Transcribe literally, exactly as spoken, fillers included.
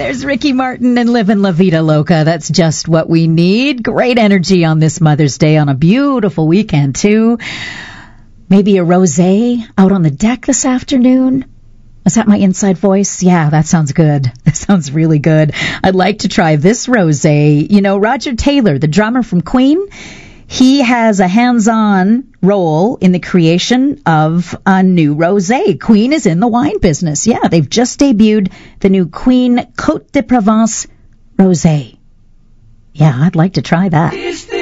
There's Ricky Martin and Livin' La Vida Loca. That's just what we need. Great energy on this Mother's Day on a beautiful weekend, too. Maybe a rosé out on the deck this afternoon. Is that my inside voice? Yeah, that sounds good. That sounds really good. I'd like to try this rosé. You know, Roger Taylor, the drummer from Queen, he has a hands-on role in the creation of a new rosé. Queen is in the wine business. Yeah, they've just debuted the new Queen Côte de Provence rosé. Yeah, I'd like to try that.